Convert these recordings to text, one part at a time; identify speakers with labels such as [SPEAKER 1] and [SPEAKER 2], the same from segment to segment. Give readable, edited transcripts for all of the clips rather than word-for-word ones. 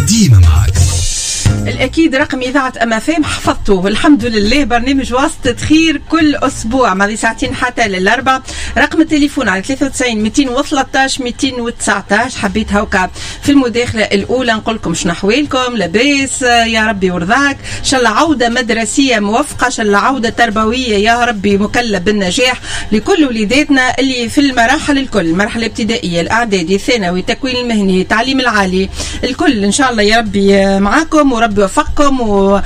[SPEAKER 1] ديما معاك.
[SPEAKER 2] الأكيد رقم إذاعة أما فهم حفظته الحمد لله. برنامج واسطة خير كل أسبوع ماضي ساعتين حتى للأربع. رقم التليفون على 93 213 219. حبيت هوكا في المداخلة الأولى نقول لكم شنو أحوالكم، لاباس يا ربي ورضاك، إن شاء الله عودة مدرسية موفقة، إن شاء الله عودة تربوية يا ربي مكلب بالنجاح لكل وليداتنا اللي في المراحل الكل، المرحلة الابتدائية الإعدادي الثانوي التكوين المهني التعليم العالي الكل، إن شاء الله يا ربي معاكم وربي يوفقكم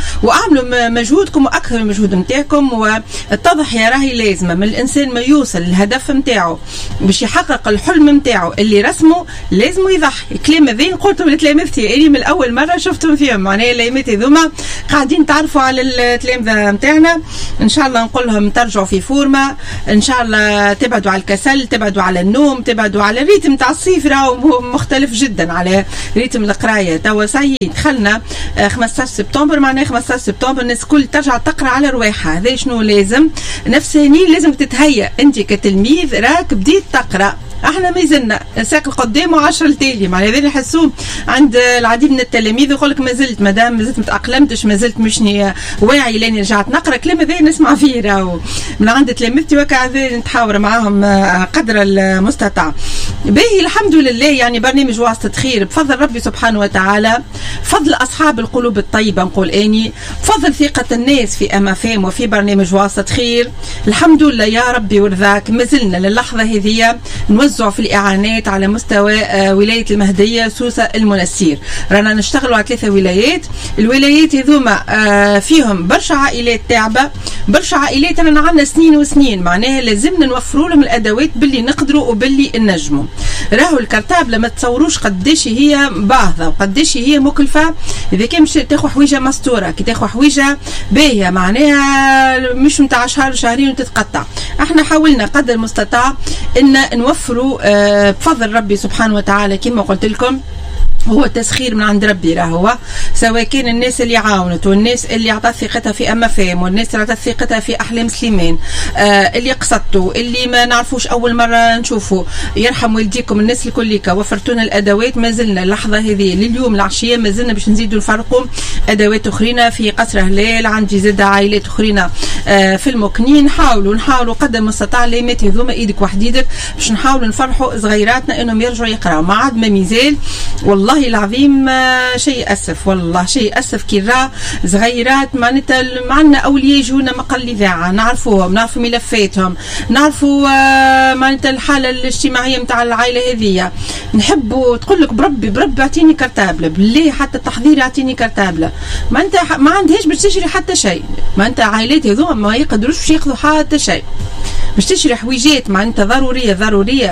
[SPEAKER 2] واعملوا مجهودكم واكثر من المجهود نتاعكم. والتضحية راهي لازمه من الانسان ما يوصل للهدف نتاعو باش يحقق الحلم نتاعو اللي رسمه لازم يضحي. الكلام هذا قلتهم لتلامذتي اللي من اول مره شفتهم فيهم، معناها الايامات هذوما قاعدين تعرفوا على التلامذه نتاعنا، ان شاء الله نقول لهم ترجعوا في فورمه، ان شاء الله تبعدوا على الكسل، تبعدوا على النوم، تبعدوا على الريتم تاع الصيف راهو مختلف جدا على ريتم القرايه. توا سعيد دخلنا 15 سبتمبر، معناه 15 سبتمبر الناس كل ترجع تقرا على رواحها. هذا شنو لازم نفساني لازم تتهيأ انت كتلميذ راك بديت تقرا. احنا ما زلنا ساق القدام و10 التالي، معناها هذا اللي يحسوه عند العديد من التلاميذ، يقول لك ما زلت مادام ما زلت متاقلمتش، ما زلت مشني واعي لاني رجعت نقرا. كلام هذا نسمع فيه راهو من عند تلاميذتي وكذا نتحاور معاهم قدر المستطاع. باهي الحمد لله، يعني برنامج واسطة خير بفضل ربي سبحانه وتعالى، فضل اصحاب القلوب الطيبه نقول اني، فضل ثقه الناس في اما فهم وفي برنامج واسطة خير. الحمد لله يا ربي ورضاك ما زلنا للحظه هذه نوزع في الإعانات على مستوى ولاية المهدية سوسة المنسير. رانا نشتغلوا على 3 ولايات. الولايات هذوما فيهم برشا عائلات تعبة، برشا عائلات رانا عندنا سنين وسنين، معناها لازمنا نوفروا لهم الأدوات باللي نقدروا وباللي ننجموا. راهو الكرتاب لما تصوروش قداش هي باهظة وقداش هي مكلفة. إذا كان مش تاخذ حويجة مستورة كي تاخذ حويجة باهية معناها مش متاع شهر شهرين وتتقطع. احنا حاولنا قدر المستطاع ان نوفروا بفضل ربي سبحانه وتعالى كما قلت لكم، هو تسخير من عند ربي راهو، سواء كان الناس اللي عاونت والناس اللي عطت ثقتها في أما فهم والناس اللي عطت ثقتها في أحلام سليمان، اللي قصدتوا اللي ما نعرفوش أول مرة نشوفوا، يرحم والديكم الناس الكليكا وفرتونا الأدوات. ما زلنا اللحظة هذه لليوم العشية ما زلنا باش نزيدوا نفرقوا أدوات أخرين في قصر هلال، عندي زاد عائلات أخرين في المكنين. نحاولوا قدر المستطاع ليمات هذوما ايدك وحديدك باش نحاولوا نفرحوا صغيراتنا انهم يرجعوا يقراوا. ما عاد ما ميزال والله العظيم شيء أسف، والله شيء أسف كي راه صغيرات معناتها معنا أولياء يجونا مقال الإذاعة نعرفوهم، نعرفوا ملفاتهم، نعرفوا معناتها الحالة الاجتماعية متاع العائلة هذية، نحبوا تقول لك بربي اعطيني كرتابلة بالله، حتى التحضير اعطيني كرتابلة، ما أنت ما عندهاش باش تشري حتى شيء، ما أنت عائلات هذوما ما يقدروش باش ياخذوا حتى شيء، باش تشري حويجات معناتها ضرورية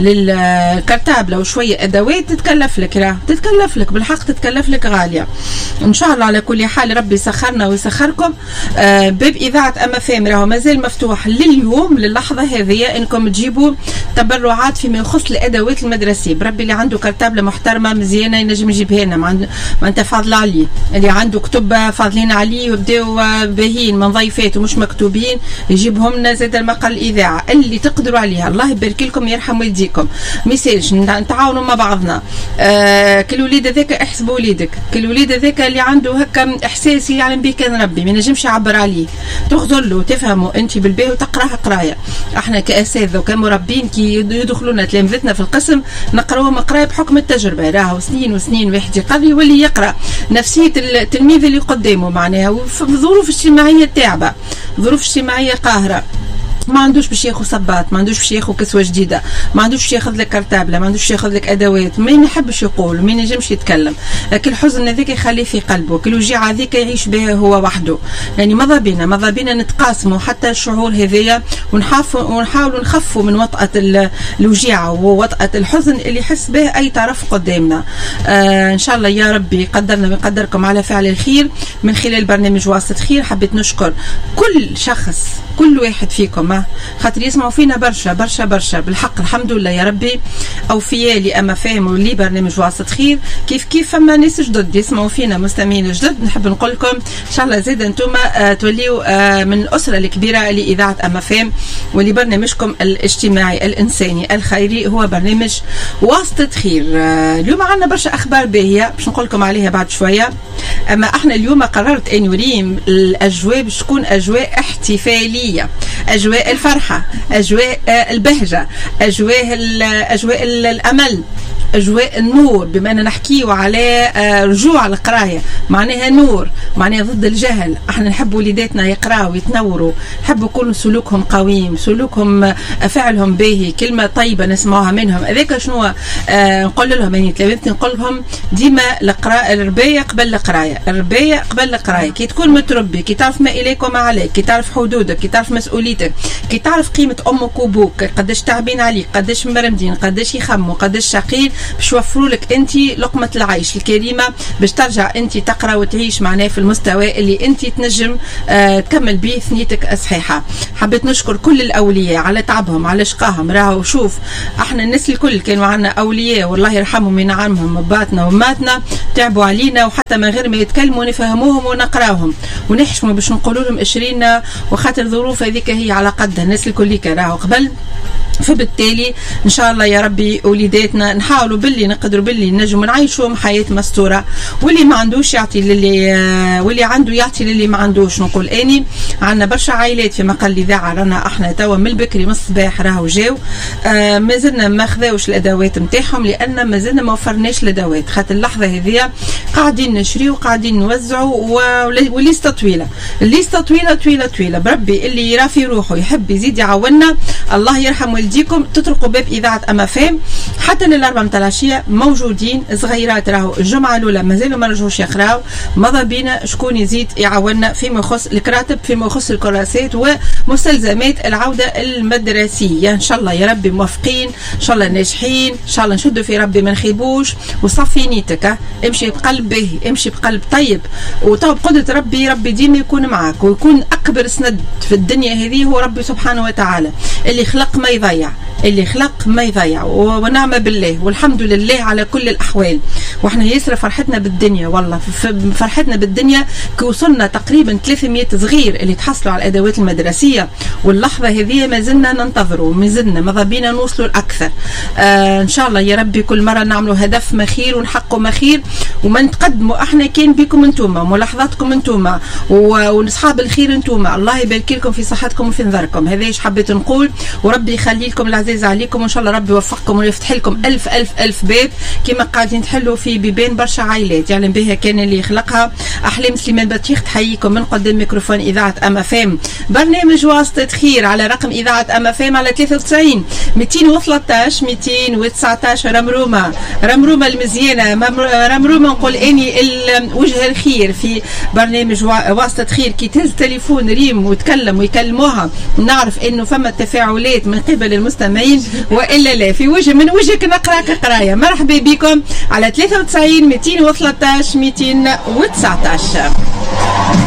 [SPEAKER 2] للكرتابلة وشوية أدوات تتكلف لك، راه تتكلف لك بالحق، تتكلف لك غالية. إن شاء الله على كل حال ربي يسخرنا ويسخركم. باب إذاعة أما فهم راهو مازال مفتوح لليوم للحظة هذه إنكم تجيبوا تبرعات فيما يخص الأدوات المدرسية. بربي اللي عنده كرتابلة محترمة مزيانة ينجم يجيبها لنا، ما أنت فاضل عليه، اللي عنده كتب فاضلين عليه وبداو باهين من ضيفات ومش مكتوبين يجيبهم لنا زاد المقال الإذاعة اللي تقدروا عليها. الله يبارك لكم يرحم والديكم. ميساج نتعاونوا مع بعضنا. كل وليد ذاك احسبوا وليدك، كل وليد ذاك اللي عنده هكا احساس يعلم به كان ربي ما نجمش يعبر عليه، تخذوا له تفهموا انت بالباه وتقراها قرايه. احنا كاساتذه وكمربين كي يدخلونا تلامذتنا في القسم نقراوهم قرايه بحكم التجربه، راهو سنين وسنين واحد يقرا يولي يقرا نفسيه التلميذ اللي قدامه، معناها في ظروف اجتماعيه تعبه، ظروف اجتماعيه قاهره، ما عندوش باش ياخذ صباط، ما عندوش باش ياخذ كسوه جديده، ما عندوش باش ياخذ لك كرتابله، ما عندوش باش ياخذ لك ادوات، ما يحبش يقول، ما ينجمش يتكلم، كل الحزن هذاك يخليه في قلبه، كل وجيعه هذيك يعيش بها هو وحده. يعني ماذا بينا نتقاسموا حتى الشعور هذيا ونحاولوا نخفوا من وطأة الوجيعه ووطأة الحزن اللي يحس به اي طرف قدامنا. ان شاء الله يا ربي يقدرنا ويقدركم على فعل الخير من خلال برنامج واسطة خير. حبيت نشكر كل شخص، كل واحد فيكم لكم، خاطر يسمعوا فينا برشا برشا برشا بالحق. الحمد لله يا ربي أوفياء لأما فهم ولي برنامج واسطة خير. كيف فما ناس جدد يسمعوا فينا، مستمعين جدد، نحب نقول لكم إن شاء الله زيد أنتم توليوا من الأسرة الكبيرة لإذاعة أما فهم ولبرنامجكم الاجتماعي الإنساني الخيري هو برنامج واسطة خير. اليوم عندنا برشا أخبار باهية باش نقول لكم عليها بعد شوية. أما احنا اليوم قررت أن نريم الأجواء باش تكون أجواء احتفالية، أجواء الفرحة، أجواء البهجة، أجواء الأمل، أجواء النور. بما أننا نحكيو على رجوع القراية، معناها نور، معناها ضد الجهل. احنا نحب وليداتنا يقراوا يتنوروا، نحب يكونوا سلوكهم قويم، سلوكهم فعلهم باهي، كلمة طيبة نسمعوها منهم. هذاك شنو نقول لهم؟ يعني تلاميذتي نقول لهم ديما الرباية قبل القراية، الرباية قبل القراية. كي تكون متربي، كي تعرف ما إليك وما عليك، كي تعرف حدودك، كي تعرف مسؤوليتك، كي تعرف قيمة أمك وأبوك، قداش تعبين عليك، قداش مرمدين، قداش يخموا، قداش شاقين باش يوفروا لك انت لقمه العيش الكريمه باش ترجع انت تقرا وتعيش معناه في المستوى اللي انت تنجم تكمل به ثنيتك الصحيحه. حبيت نشكر كل الاولياء على تعبهم، على شقاهم. راهو شوف احنا الناس الكل كانوا عندنا اولياء والله يرحمهم وينعمهم، باتنا وماتنا تعبوا علينا، وحتى من غير ما يتكلموا نفهموهم ونقراهم ونحشموا باش نقولوا لهم اشرينا، وخاطر ظروف هذيك هي على قدها. الناس الكل راهو قبل، فبالتالي ان شاء الله يا ربي وليداتنا نحاولوا باللي نقدروا باللي نجموا نعيشوهم حياه مستوره، واللي ما عندوش يعطي للي، واللي عنده يعطي للي ما عندوش. نقول اني عندنا برشا عائلات في مقال الاذاعه رانا احنا توا من البكري من الصباح راهو جاو ما زلنا ما خذاوش الادوات نتاعهم، لان ما زلنا ما وفرناش الادوات. خاطر اللحظه هذه قاعدين نشريو وقاعدين نوزعوا، والليسته طويله، الليسته طويله طويله طويله. بربي اللي يرى في روحه يحب يزيد يعاوننا، الله يرحم والديكم. تطرقوا باب اذاعه اما فهم حتى للاربعه متاع العشيه موجودين. صغيرات راهو الجمعه الاولى مازالوا ما رجعوش يقراو، ماذا بينا شكون يزيد يعاوننا فيما يخص الكراتب، فيما يخص الكراسات ومستلزمات العوده المدرسيه. ان شاء الله يا ربي موفقين، ان شاء الله ناجحين، ان شاء الله نشدوا في ربي ما نخيبوش. وصفي نيتك، امشي بقلب باهي، امشي بقلب طيب، وطب قدره ربي ديما يكون معك، ويكون اكبر سند في الدنيا هذه هو ربي سبحانه وتعالى اللي خلق ما يضيع، اللي خلق ما يضيع. ونعم بالله والحمد لله على كل الأحوال. وإحنا ياسر فرحتنا بالدنيا، والله فرحتنا بالدنيا كي وصلنا تقريبا 300 صغير اللي تحصلوا على الأدوات المدرسية، واللحظة هذه ما زلنا ننتظروا، ما زلنا ماذا بينا نوصلوا الأكثر. إن شاء الله يا ربي كل مرة نعملوا هدف مخير ونحققوا مخير، وما نتقدموا احنا كان بكم انتوما، ملاحظاتكم انتوما ونصحاب الخير انتوما. الله يبارك لكم في صحتكم وفي نظركم. هذا ايش حبيت نقول، وربي يخلي لكم العزيز عليكم، وان شاء الله ربي يوفقكم ويفتح لكم الف الف الف باب كما قاعدين تحلوا في بيبان برشا عائلات يعلم بها كان اللي يخلقها. احلام سليمان بطيخ تحييكم من قدام ميكروفون اذاعه اما فام، برنامج واسطه خير على رقم اذاعه اما فام على 93 213 219. رمرومه المزيانه، رمرومه نقول اني وجه الخير في برنامج واسطه خير. كي تهز تليفون ريم وتكلم ويكلموها نعرف انه فما تفاعلات من قبل المستمعين، والا لا في وجه من وجهك نقراك قرايه. مرحبا بكم على 93 213 219.